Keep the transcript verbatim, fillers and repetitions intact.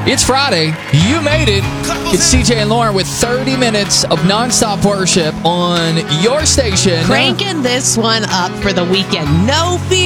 It's Friday. You made it. It's C J and Lauren with thirty minutes of nonstop worship on your station. Cranking this one up for the weekend. No fear.